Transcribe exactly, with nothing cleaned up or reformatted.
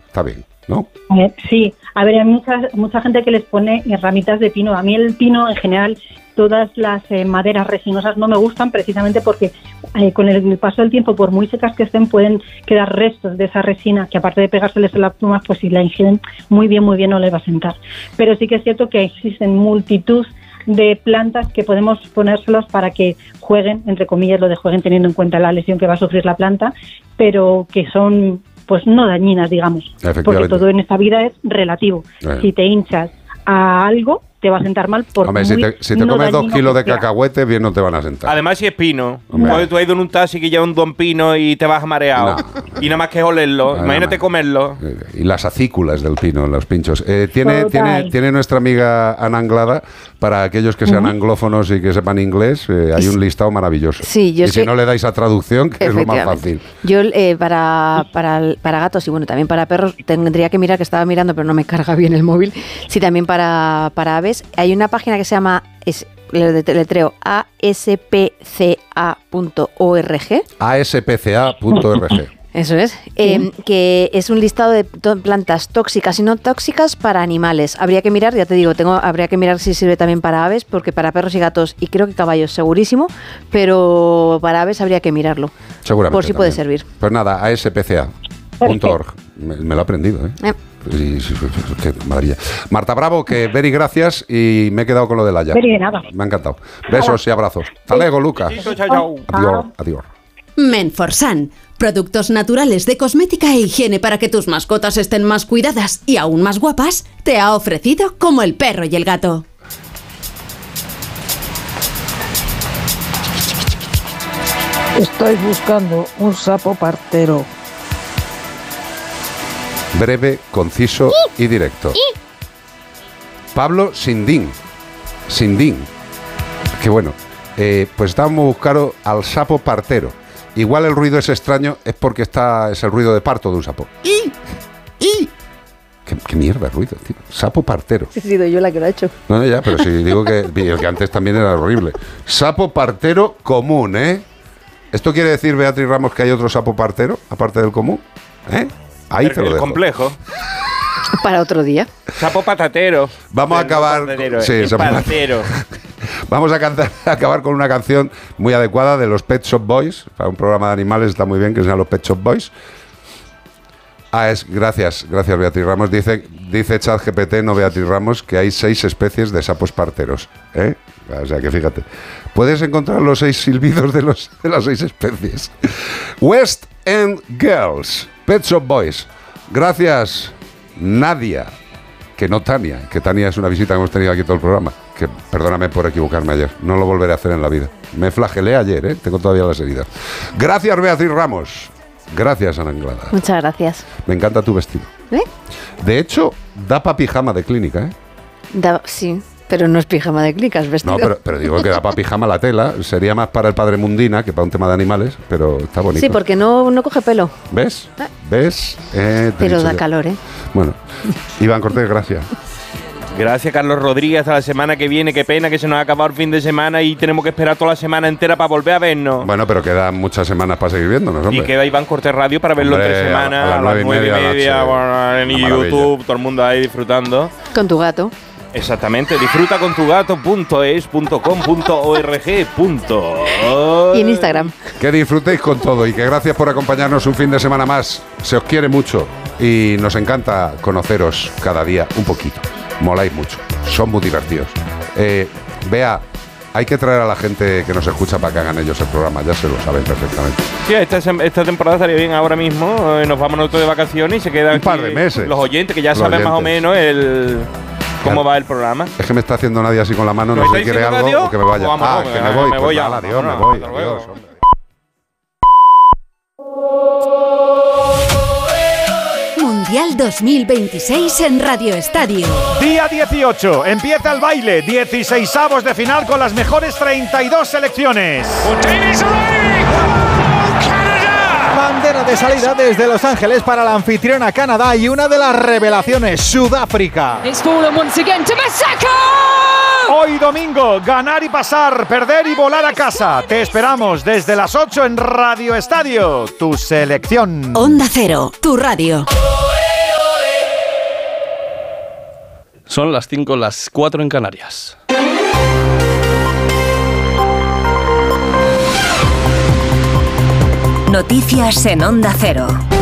está bien, ¿no? Eh, sí, a ver, hay mucha, mucha gente que les pone ramitas de pino. A mí el pino, en general, todas las eh, maderas resinosas no me gustan, precisamente porque eh, con el paso del tiempo, por muy secas que estén, pueden quedar restos de esa resina, que aparte de pegárseles en las plumas, pues si la ingieren muy bien, muy bien, no les va a sentar. Pero sí que es cierto que existen multitud de plantas que podemos ponérselos para que jueguen, entre comillas, lo de jueguen teniendo en cuenta la lesión que va a sufrir la planta, pero que son pues no dañinas, digamos, porque todo en esta vida es relativo. Eh. Si te hinchas a algo, te va a sentar mal. Por Hombre, si te, si te no comes dos kilos de cacahuetes, bien no te van a sentar. Además, si es pino. Hombre. Tú has ido en un taxi que lleva un don pino y te vas mareado. No. Y nada más que olerlo. No, imagínate no, comerlo. Y las acículas del pino, los pinchos. Eh, tiene, tiene, tiene nuestra amiga Ana Anglada, para aquellos que sean uh-huh. anglófonos y que sepan inglés, eh, hay un listado maravilloso. Sí, yo y soy... si no le dais a traducción, que es lo más fácil. Yo, eh, para, para, para gatos y bueno, también para perros, tendría que mirar, que estaba mirando, pero no me carga bien el móvil. Sí, también para, para aves. Hay una página que se llama, es, le letreo, A S P C A punto org. A S P C A punto org. Eso es, eh, que es un listado de to- plantas tóxicas y no tóxicas para animales. Habría que mirar, ya te digo, tengo, habría que mirar si sirve también para aves, porque para perros y gatos, y creo que caballos segurísimo, pero para aves habría que mirarlo. Seguramente. Por si también puede servir. Pues nada, A S P C A punto org. Me, me lo he aprendido, ¿eh? eh. Sí, sí, sí, qué maravilla. Marta Bravo, que very gracias y me he quedado con lo del Haya. Very nada. Me ha encantado. Besos y abrazos. Hasta luego, Lucas. Chao, chao. Adiós, adiós. Menforsan, productos naturales de cosmética e higiene para que tus mascotas estén más cuidadas y aún más guapas, te ha ofrecido Como el perro y el gato. Estoy buscando un sapo partero. Breve, conciso y directo. Pablo Sindín. Sindín. Qué bueno. Eh, pues estábamos buscando al sapo partero. Igual el ruido es extraño, es porque está es el ruido de parto de un sapo. ¡Y! ¡Y! ¿Qué, qué mierda de ruido, tío? Sapo partero. He sido yo la que lo ha hecho. No, no, ya, pero si digo que el que antes también era horrible. Sapo partero común, ¿eh? ¿Esto quiere decir, Beatriz Ramos, que hay otro sapo partero, aparte del común? ¿Eh? Ahí el, te lo dejo. El complejo. Para otro día. Sapo patatero. Vamos a acabar... Con, sí, sapo patatero. Vamos a, cantar, a acabar con una canción muy adecuada de los Pet Shop Boys. Para un programa de animales está muy bien que sean los Pet Shop Boys. Ah, es, gracias, gracias Beatriz Ramos. Dice, dice ChatGPT, no Beatriz Ramos, que hay seis especies de sapos parteros. ¿eh? O sea que fíjate, puedes encontrar los seis silbidos de, los, de las seis especies. West End Girls, Pet Shop Boys. Gracias, Nadia. Que no Tania, que Tania es una visita que hemos tenido aquí todo el programa. Que perdóname por equivocarme ayer, no lo volveré a hacer en la vida. Me flagelé ayer, ¿eh? Tengo todavía las heridas. Gracias, Beatriz Ramos. Gracias, Ana Anglada. Muchas gracias. Me encanta tu vestido. ¿Eh? De hecho, da pa' pijama de clínica, ¿eh? Da, sí, pero no es pijama de clínica, es vestido. No, pero, pero digo que da pa' pijama la tela. Sería más para el padre Mundina que para un tema de animales, pero está bonito. Sí, porque no, no coge pelo. ¿Ves? ¿Eh? ¿Ves? Eh, pero da yo. calor, ¿eh? Bueno, Iván Cortés, gracias. Gracias, Carlos Rodríguez. Hasta la semana que viene. Qué pena que se nos ha acabado el fin de semana y tenemos que esperar toda la semana entera para volver a vernos. Bueno, pero quedan muchas semanas para seguir viéndonos, hombre. Y queda Iván Cortés Radio para verlo hombre, entre semanas, a, a las nueve y media, media, bueno, en YouTube, todo el mundo ahí disfrutando. Con tu gato. Exactamente, disfruta con tu gato punto es punto com punto org. Y en Instagram. Que disfrutéis con todo y que gracias por acompañarnos un fin de semana más. Se os quiere mucho y nos encanta conoceros cada día un poquito. Moláis mucho, son muy divertidos. Eh, Bea, hay que traer a la gente que nos escucha para que hagan ellos el programa, ya se lo saben perfectamente. Sí, esta, esta temporada estaría bien ahora mismo. Eh, nos vamos nosotros de vacaciones y se quedan un par de meses. Los oyentes que ya los saben oyentes. más o menos el cómo va el programa. Es que me está haciendo nadie así con la mano, no sé si quiere algo adiós? o que me vaya. Vamos, ah, vamos, que me me voy, me pues voy ya. nada, adiós, Vámonos, me voy, hasta luego. adiós, hombre. Mundial dos mil veintiséis en Radio Estadio. Día dieciocho, empieza el baile, dieciseisavos de final con las mejores treinta y dos selecciones. Bandera de salida desde Los Ángeles para la anfitriona Canadá y una de las revelaciones, Sudáfrica. Hoy domingo, ganar y pasar, perder y volar a casa. Te esperamos desde las ocho en Radio Estadio, tu selección. Onda Cero, tu radio. Son las cinco, las cuatro en Canarias. Noticias en Onda Cero.